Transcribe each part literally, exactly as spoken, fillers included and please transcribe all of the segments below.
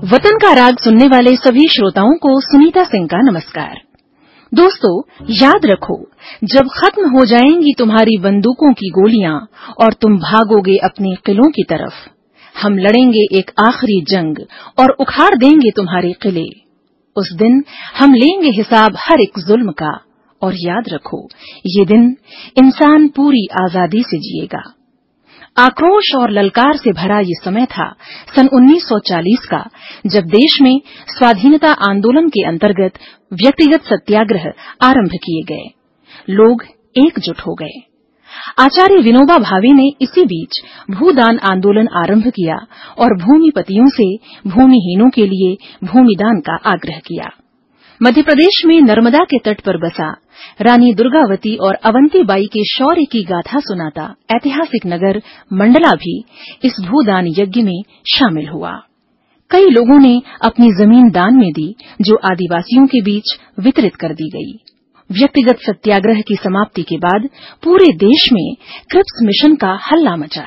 वतन का राग सुनने वाले सभी श्रोताओं को सुनीता सिंह का नमस्कार। दोस्तों, याद रखो, जब खत्म हो जाएंगी तुम्हारी बंदूकों की गोलियां और तुम भागोगे अपने किलों की तरफ, हम लड़ेंगे एक आखिरी जंग और उखाड़ देंगे तुम्हारे किले। उस दिन हम लेंगे हिसाब हर एक जुल्म का, और याद रखो, ये दिन इंसान पूरी आजादी से जिएगा। आक्रोश और ललकार से भरा ये समय था सन उन्नीस सौ चालीस का, जब देश में स्वाधीनता आंदोलन के अंतर्गत व्यक्तिगत सत्याग्रह आरंभ किए गए। लोग एकजुट हो गए। आचार्य विनोबा भावे ने इसी बीच भूदान आंदोलन आरंभ किया और भूमिपतियों से भूमिहीनों के लिए भूमिदान का आग्रह किया। मध्य प्रदेश में नर्मदा के तट पर बसा रानी दुर्गावती और अवंतीबाई के शौर्य की गाथा सुनाता ऐतिहासिक नगर मंडला भी इस भूदान यज्ञ में शामिल हुआ। कई लोगों ने अपनी जमीन दान में दी, जो आदिवासियों के बीच वितरित कर दी गई। व्यक्तिगत सत्याग्रह की समाप्ति के बाद पूरे देश में क्रिप्स मिशन का हल्ला मचा।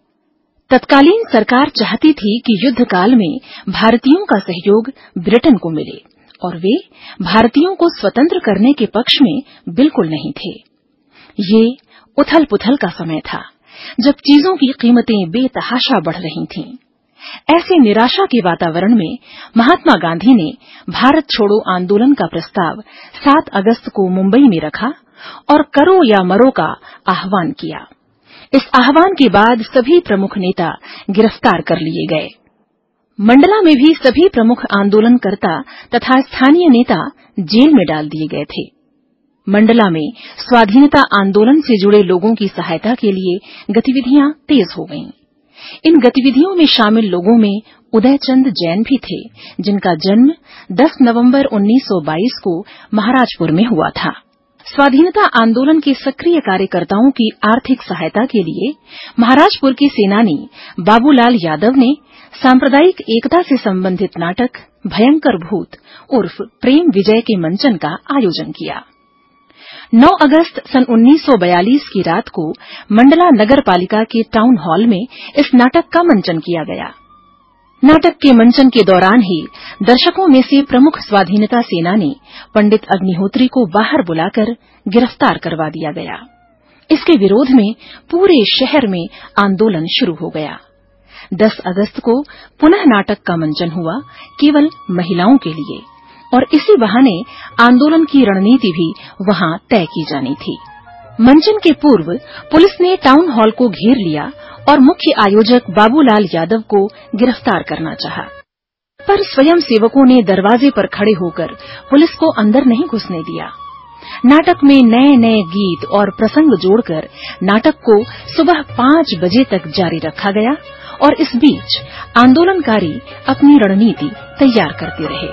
तत्कालीन सरकार चाहती थी कि युद्ध काल में भारतीयों का सहयोग ब्रिटेन को मिले, और वे भारतीयों को स्वतंत्र करने के पक्ष में बिल्कुल नहीं थे। ये उथल-पुथल का समय था, जब चीजों की कीमतें बेतहाशा बढ़ रही थीं। ऐसे निराशा के वातावरण में महात्मा गांधी ने भारत छोड़ो आंदोलन का प्रस्ताव सात अगस्त को मुंबई में रखा और करो या मरो का आह्वान किया। इस आह्वान के बाद सभी प्रमुख नेता गिरफ्तार कर लिए गए। मंडला में भी सभी प्रमुख आंदोलनकर्ता तथा स्थानीय नेता जेल में डाल दिए गए थे। मंडला में स्वाधीनता आंदोलन से जुड़े लोगों की सहायता के लिए गतिविधियां तेज हो गईं। इन गतिविधियों में शामिल लोगों में उदयचंद जैन भी थे, जिनका जन्म दस नवंबर उन्नीस सौ बाईस को महाराजपुर में हुआ था। स्वाधीनता आंदोलन के सक्रिय कार्यकर्ताओं की आर्थिक सहायता के लिए महाराजपुर के सेनानी बाबूलाल यादव ने सांप्रदायिक एकता से संबंधित नाटक भयंकर भूत उर्फ प्रेम विजय के मंचन का आयोजन किया। नौ अगस्त सन उन्नीस सौ बयालीस की रात को मंडला नगर पालिका के टाउन हॉल में इस नाटक का मंचन किया गया। नाटक के मंचन के दौरान ही दर्शकों में से प्रमुख स्वाधीनता सेनानी पंडित अग्निहोत्री को बाहर बुलाकर गिरफ्तार करवा दिया गया। इसके विरोध में पूरे शहर में आंदोलन शुरू हो गया। दस अगस्त को पुनः नाटक का मंचन हुआ, केवल महिलाओं के लिए, और इसी बहाने आंदोलन की रणनीति भी वहां तय की जानी थी। मंचन के पूर्व पुलिस ने टाउन हॉल को घेर लिया और मुख्य आयोजक बाबूलाल यादव को गिरफ्तार करना चाहा, पर स्वयं सेवकों ने दरवाजे पर खड़े होकर पुलिस को अंदर नहीं घुसने दिया। नाटक में नए नए गीत और प्रसंग जोड़कर नाटक को सुबह पांच बजे तक जारी रखा गया, और इस बीच आंदोलनकारी अपनी रणनीति तैयार करते रहे।